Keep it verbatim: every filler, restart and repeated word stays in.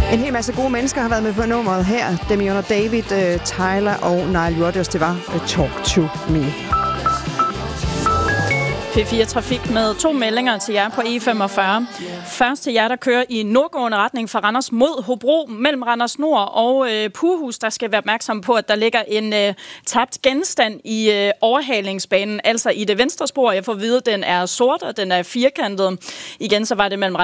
En hel masse gode mennesker har været med på nummeret her. Demi under David, uh, Tyler og Nile Rodgers. Det var uh, Talk to Me. P fire Trafik med to meldinger til jer på E femogfyrre. Først til jer, der kører i nordgående retning fra Randers mod Hobro mellem Randers Nord og øh, Purhus. Der skal være opmærksom på, at der ligger en øh, tabt genstand i øh, overhalingsbanen, altså i det venstre spor. Jeg får at vide, at den er sort, og den er firkantet. Igen så var det mellem